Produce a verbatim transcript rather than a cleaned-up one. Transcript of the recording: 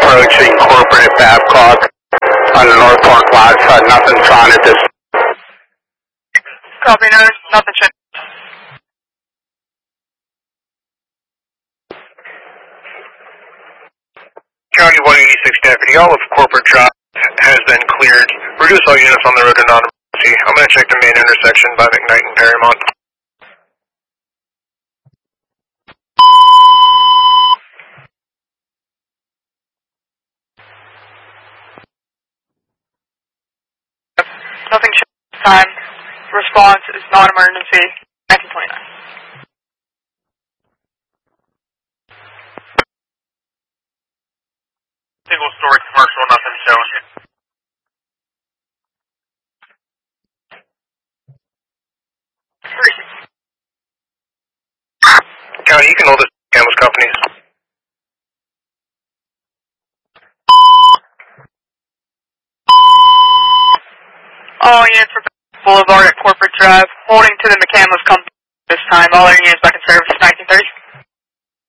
approaching corporate at Babcock on the North Park Plaza. Nothing's on at this. Copy, no, nothing should. County one eighty-six Deputy, all of corporate drive has been cleared. Reduce all units on the road to non-emergency. I'm going to check the main intersection by McKnight and Perrymont. Nothing should this time. Response is non-emergency, nineteen twenty-nine. Single story commercial, nothing showing. County, you can hold this cameras companies. All units for Boulevard at Corporate Drive, holding to the McCandless Company this time. All our units back in service, nineteen thirty.